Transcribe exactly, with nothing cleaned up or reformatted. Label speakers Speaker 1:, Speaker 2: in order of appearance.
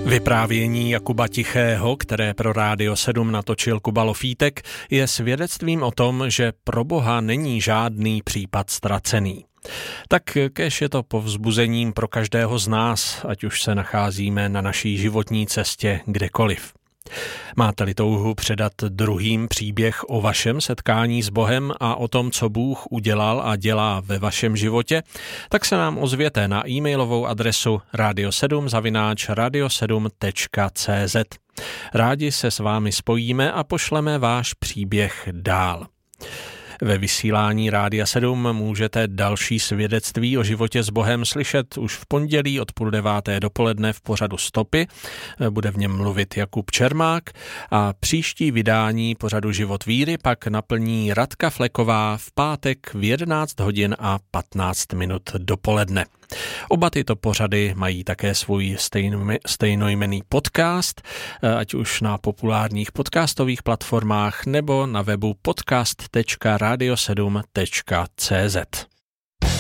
Speaker 1: Vyprávění Jakuba Tichého, které pro Rádio sedm natočil Kuba Lofítek, je svědectvím o tom, že pro Boha není žádný případ ztracený. Tak kéž je to povzbuzením pro každého z nás, ať už se nacházíme na naší životní cestě kdekoliv. Máte-li touhu předat druhým příběh o vašem setkání s Bohem a o tom, co Bůh udělal a dělá ve vašem životě, tak se nám ozvěte na e-mailovou adresu radio sedm zavináč radio sedm tečka cé zet. Rádi se s vámi spojíme a pošleme váš příběh dál. Ve vysílání Rádia sedm můžete další svědectví o životě s Bohem slyšet už v pondělí od půl deváté dopoledne v pořadu Stopy. Bude v něm mluvit Jakub Čermák a příští vydání pořadu Život víry pak naplní Radka Fleková v pátek v jedenáct hodin a patnáct minut dopoledne. Oba tyto pořady mají také svůj stejnojmenný podcast, ať už na populárních podcastových platformách nebo na webu podcast tečka radio sedm tečka cé zet.